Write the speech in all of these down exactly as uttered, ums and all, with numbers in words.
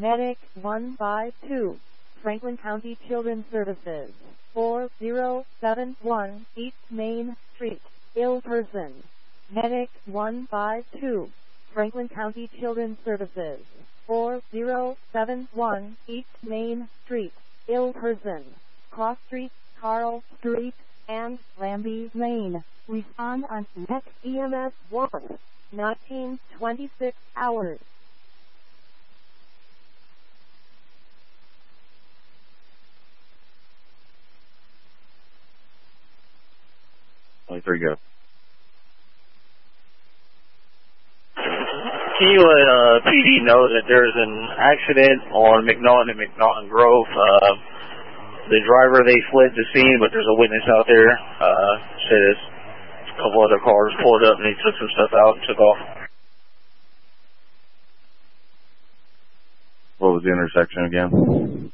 Medic one five two, Franklin County Children's Services, four zero seven one East Main Street, ill person. Medic one five two, Franklin County Children's Services, four zero seven one East Main Street, ill person. Cross Street, Carl Street, and Lambie Lane. Respond on next E M S one, nineteen twenty-six hours. twenty-three, go. Can you let uh, P D know that there's an accident on McNaughton and McNaughton Grove? Uh, the driver, they fled the scene, but there's a witness out there. Uh, said a couple other cars pulled up and they took some stuff out and took off. What was the intersection again?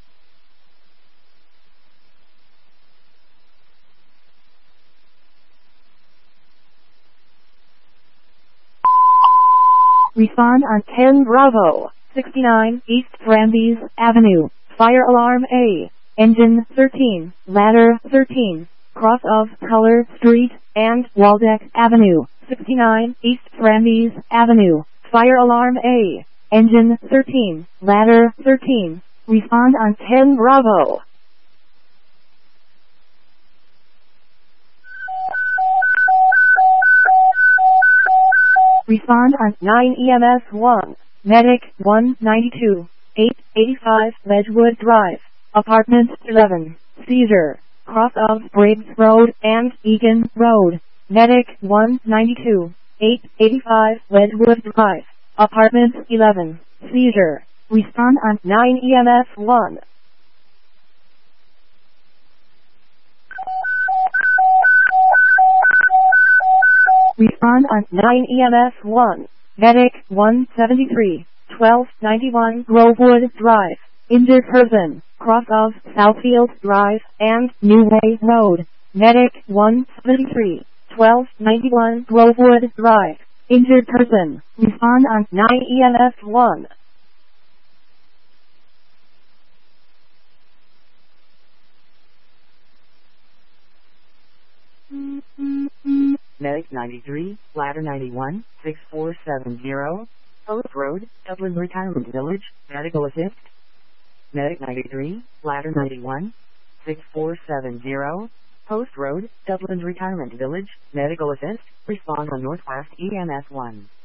Respond on ten Bravo, sixty-nine East Ramses Avenue, fire alarm A, engine thirteen, ladder thirteen, cross of Color Street and Waldeck Avenue, sixty-nine East Ramses Avenue, fire alarm A, engine thirteen, ladder thirteen. Respond on ten Bravo. Respond on nine E M S one, Medic one ninety-two, eight eighty-five Ledgewood Drive, Apartment eleven, seizure, cross of Briggs Road and Egan Road. Medic one ninety-two, eight eighty-five Ledgewood Drive, Apartment eleven, seizure. Respond on nine E M S one. Respond on nine E M S one, Medic one seventy-three, twelve ninety-one Grovewood Drive, injured person, cross of Southfield Drive and Newway Road. Medic one seventy-three, twelve ninety-one Grovewood Drive, injured person. Respond on nine E M S one. Medic ninety-three, ladder ninety-one, six four seven zero, Post Road, Dublin Retirement Village, medical assist. Medic ninety-three, ladder ninety-one, six four seven zero, Post Road, Dublin Retirement Village, medical assist. Respond on Northwest E M S one.